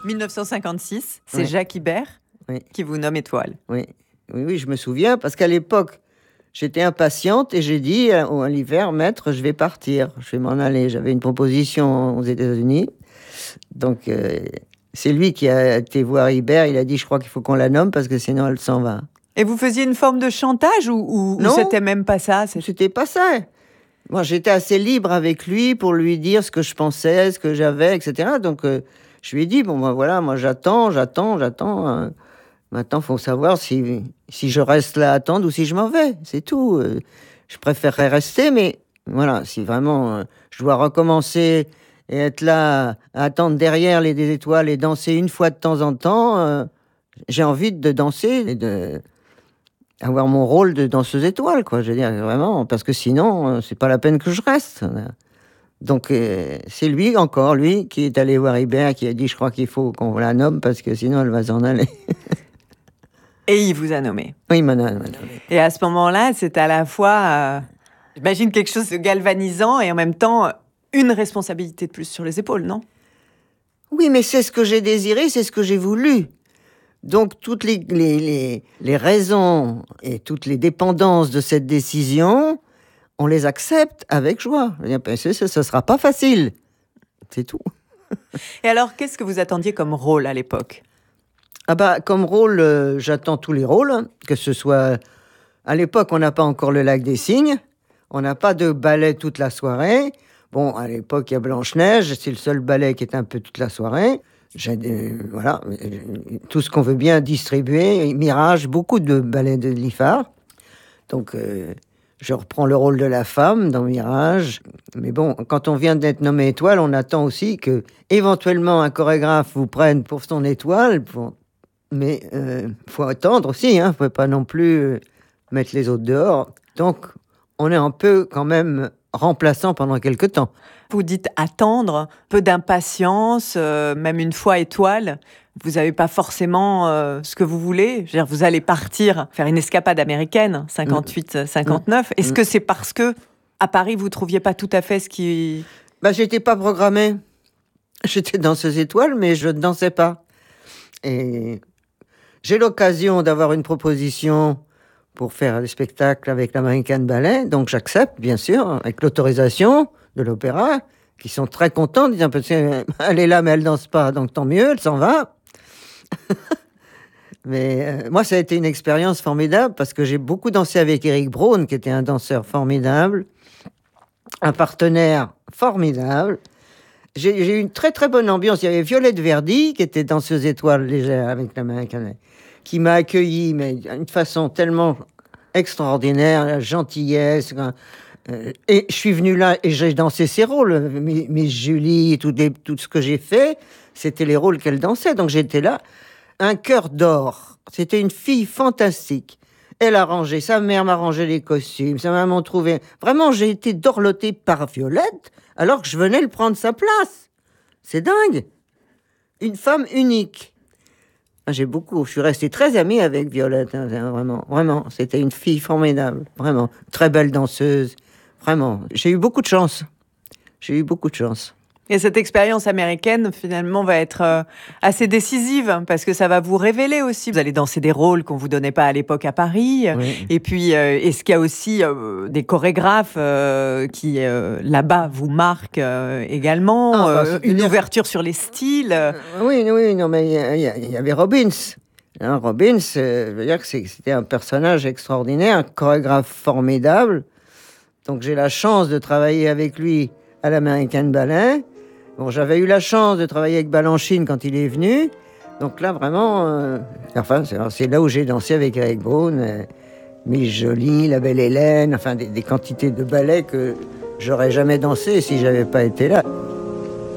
1956, c'est Oui. Jacques Ibert Oui. qui vous nomme étoile. Oui. Oui, je me souviens, parce qu'à l'époque, j'étais impatiente et j'ai dit à l'hiver, maître, je vais partir, je vais m'en aller. J'avais une proposition aux États-Unis. Donc, c'est lui qui a été voir Ibert. Il a dit, je crois qu'il faut qu'on la nomme parce que sinon elle s'en va. Et vous faisiez une forme de chantage ou Non. c'était même pas ça? C'était pas ça. Moi, j'étais assez libre avec lui pour lui dire ce que je pensais, ce que j'avais, etc. Donc, je lui ai dit, bon, ben voilà, moi j'attends. Maintenant, il faut savoir si je reste là à attendre ou si je m'en vais. C'est tout. Je préférerais rester, mais voilà, si vraiment je dois recommencer et être là à attendre derrière des étoiles et danser une fois de temps en temps, j'ai envie de danser et de avoir mon rôle de danseuse étoile, quoi. Je veux dire, vraiment, parce que sinon, c'est pas la peine que je reste. Donc, c'est lui, qui est allé voir Ibert, qui a dit, je crois qu'il faut qu'on la nomme parce que sinon, elle va s'en aller. Et il vous a nommé. Oui, madame. Et à ce moment-là, c'est à la fois, j'imagine, quelque chose de galvanisant et en même temps, une responsabilité de plus sur les épaules, non? Oui, mais c'est ce que j'ai désiré, c'est ce que j'ai voulu. Donc, toutes les raisons et toutes les dépendances de cette décision, on les accepte avec joie. Ce ne sera pas facile. C'est tout. Et alors, qu'est-ce que vous attendiez comme rôle à l'époque? Ah bah, comme rôle, j'attends tous les rôles, hein, que ce soit... À l'époque, on n'a pas encore le Lac des Cygnes, on n'a pas de ballet toute la soirée. Bon, à l'époque, il y a Blanche-Neige, c'est le seul ballet qui est un peu toute la soirée. Voilà, tout ce qu'on veut bien distribuer. Mirage, beaucoup de ballets de Liffard. Donc, je reprends le rôle de la femme dans Mirage. Mais bon, quand on vient d'être nommé étoile, on attend aussi que, éventuellement, un chorégraphe vous prenne pour son étoile. Mais faut attendre aussi, hein. Faut pas non plus mettre les autres dehors. Donc, on est un peu quand même remplaçant pendant quelques temps. Vous dites attendre, peu d'impatience, même une fois étoile. Vous n'avez pas forcément ce que vous voulez. Je veux dire, vous allez partir faire une escapade américaine, 58-59. Est-ce que c'est parce que à Paris, vous trouviez pas tout à fait ce qui... Bah, j'étais pas programmée. J'étais danseuse étoile, mais je ne dansais pas. Et j'ai l'occasion d'avoir une proposition pour faire des spectacles avec l'American Ballet, donc j'accepte, bien sûr, avec l'autorisation de l'opéra, qui sont très contents, disant, elle est là, mais elle danse pas, donc tant mieux, elle s'en va. Mais moi, ça a été une expérience formidable, parce que j'ai beaucoup dansé avec Eric Braun, qui était un danseur formidable, un partenaire formidable. J'ai eu une très très bonne ambiance. Il y avait Violette Verdi, qui était danseuse étoile légère avec l'American Ballet, qui m'a accueilli, mais d'une façon tellement extraordinaire, la gentillesse. Et je suis venu là et j'ai dansé ses rôles. Miss Julie, tout ce que j'ai fait, c'était les rôles qu'elle dansait. Donc j'étais là, un cœur d'or. C'était une fille fantastique. Elle a rangé, sa mère m'a rangé les costumes, sa maman trouvait... Vraiment, j'ai été dorlotée par Violette alors que je venais le prendre sa place. C'est dingue. Une femme unique. Je suis resté très amie avec Violette, hein, vraiment. C'était une fille formidable, vraiment. Très belle danseuse, vraiment. J'ai eu beaucoup de chance. Et cette expérience américaine, finalement, va être assez décisive, parce que ça va vous révéler aussi. Vous allez danser des rôles qu'on ne vous donnait pas à l'époque à Paris. Oui. Et puis, est-ce qu'il y a aussi des chorégraphes qui, là-bas, vous marquent également une ouverture sur les styles Oui, non, mais il y avait Robbins. Hein, Robbins, je veux dire que c'était un personnage extraordinaire, un chorégraphe formidable. Donc, j'ai la chance de travailler avec lui à l'American Ballet. Bon, j'avais eu la chance de travailler avec Balanchine quand il est venu. Donc là, vraiment... c'est là où j'ai dansé avec Eric Braun, Miss Jolie, La Belle Hélène, enfin des quantités de ballets que j'aurais jamais dansé si j'avais pas été là.